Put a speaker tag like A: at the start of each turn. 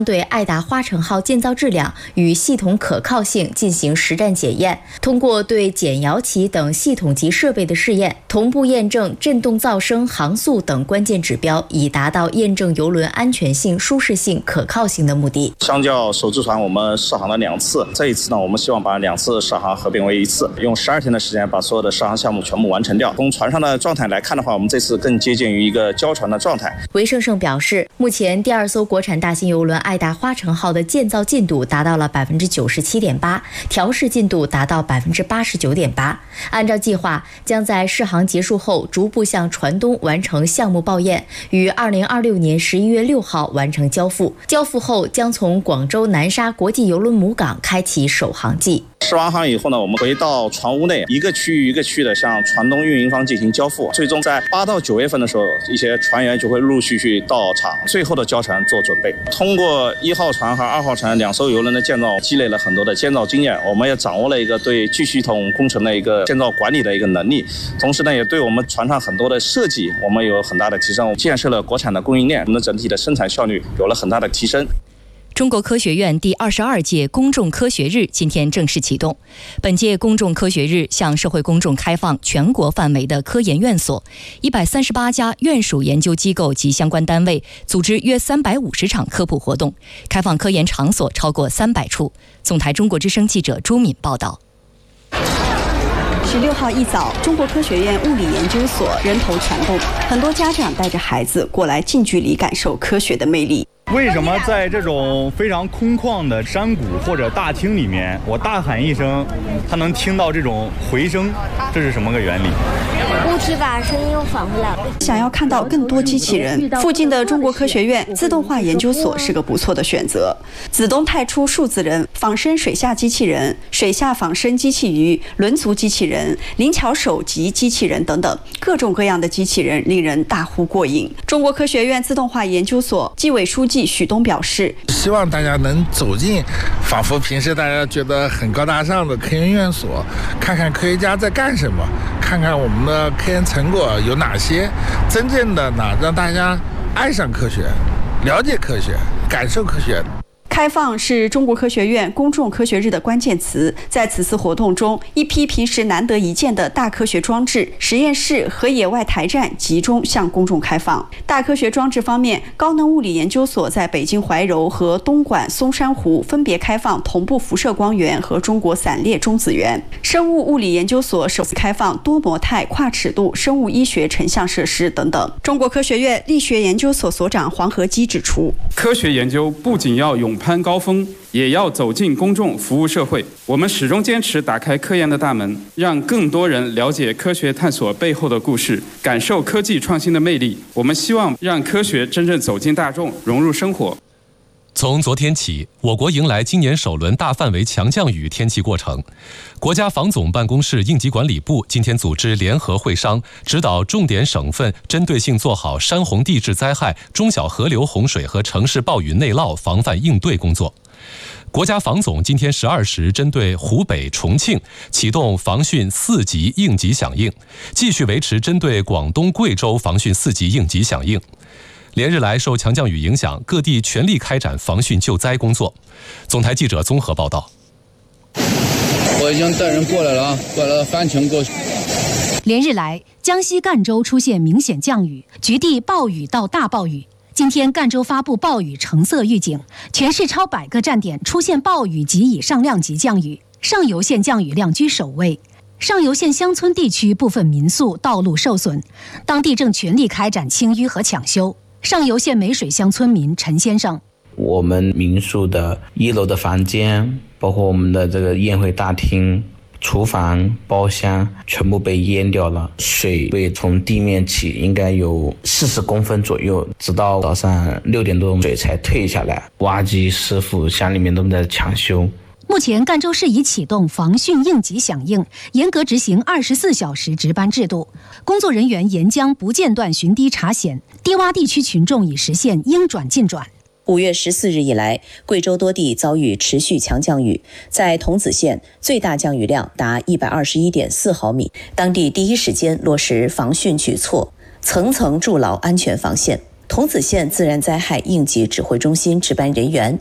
A: 对爱达花城号建造质量与系统可靠性进行实战检验，通过对减摇旗等系统级设备的试验，同步验证振动噪声、航速等关键指标，以达到验证邮轮安全性、舒适性、可靠性的目的。
B: 相较首次船，我们试航了2次，这一次呢，我们希望把2次试航合并为1次，用12天的时间把所有的试航项目全部完成掉。从船上的状态来看的话，我们这次更接近于一个交船的状态。
A: 韦胜胜表示，目前第2艘国产大型邮轮爱达花城号的建造进度达到了97.8%，调试进度达到89.8%。按照计划，将在试航结束后逐步向船东完成项目报验，于2026年11月6号完成交付。交付后将从广州南沙国际邮轮母港开启首航季。
B: 试完航以后呢，我们回到船坞内，一个区域一个区域的向船东运营方进行交付。最终在8到9月份的时候，一些船员就会陆陆续续到场，最后的交船做准备。通过1号船和2号船2艘邮轮的建造，积累了很多的建造经验，我们也掌握了一个对巨系统工程的一个建造管理的一个能力。同时呢，也对我们船上很多的设计，我们有很大的提升。建设了国产的供应链，我们整体的生产效率有了很大的提升。
C: 中国科学院第22届公众科学日今天正式启动。本届公众科学日向社会公众开放全国范围的科研院所，138家院属研究机构及相关单位组织约350场科普活动，开放科研场所超过300处。总台中国之声记者朱敏报道。
D: 16号一早，中国科学院物理研究所人头攒动，很多家长带着孩子过来近距离感受科学的魅力。
E: 为什么在这种非常空旷的山谷或者大厅里面，我大喊一声，它能听到这种回声？这是什么个原理？
F: 物体把声音又返回来了。
D: 想要看到更多机器人，附近的中国科学院自动化研究所是个不错的选择。子东派出数字人、仿生水下机器人、水下仿生机器鱼、轮足机器人、灵巧手级机器人等等，各种各样的机器人令人大呼过瘾。中国科学院自动化研究所纪委书记许东表示，
G: 希望大家能走进仿佛平时大家觉得很高大上的科研院所，看看科学家在干什么，看看我们的科研成果有哪些，真正的呢让大家爱上科学，了解科学，感受科学。
D: 开放是中国科学院公众科学日的关键词。在此次活动中，一批平时难得一见的大科学装置、实验室和野外台站集中向公众开放。大科学装置方面，高能物理研究所在北京怀柔和东莞松山湖分别开放同步辐射光源和中国散列中子源。生物物理研究所首次开放多模态跨尺度生物医学成像设施等等。中国科学院力学研究所所长黄和基指出，
H: 科学研究不仅要勇攀高峰，也要走进公众，服务社会。我们始终坚持打开科研的大门，让更多人了解科学探索背后的故事，感受科技创新的魅力。我们希望让科学真正走进大众，融入生活。
I: 从昨天起，我国迎来今年首轮大范围强降雨天气过程。国家防总办公室应急管理部今天组织联合会商，指导重点省份针对性做好山洪地质灾害、中小河流洪水和城市暴雨内涝防范应对工作。国家防总今天12时针对湖北、重庆启动防汛4级应急响应，继续维持针对广东、贵州防汛4级应急响应。连日来受强降雨影响，各地全力开展防汛救灾工作。总台记者综合报道。
J: 我已经带人过来了啊，过来了，翻墙过去。
K: 连日来，江西赣州出现明显降雨，局地暴雨到大暴雨。今天赣州发布暴雨橙色预警，全市超100个站点出现暴雨及以上量级降雨，上游县降雨量居首位。上游县乡村地区部分民宿道路受损，当地正全力开展清淤和抢修。上游县梅水乡村民陈先生，
L: 我们民宿的1楼的房间，包括我们的这个宴会大厅、厨房、包厢全部被淹掉了，水位从地面起应该有40公分左右，直到早上6点多水才退下来。挖机师傅乡里面都在抢修。
K: 目前赣州市已启动防汛应急响应，严格执行24小时值班制度，工作人员沿江不间断巡堤查险，低洼地区群众已实现应转尽转。
M: 5月14日以来，贵州多地遭遇持续强降雨，在桐梓县最大降雨量达121.4毫米，当地第一时间落实防汛举措，层层筑牢安全防线。 桐梓县自然灾害应急指挥中心值班人员